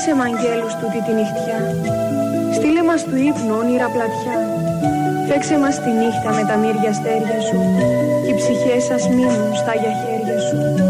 Φύλαξε μ' αγγέλους τούτη τη νυχτιά. Στείλε μας του ύπνου όνειρα πλατιά. Φέξε μας τη νύχτα με τα μύρια αστέρια σου. Κι οι ψυχές σας μείνουν στα για χέρια σου.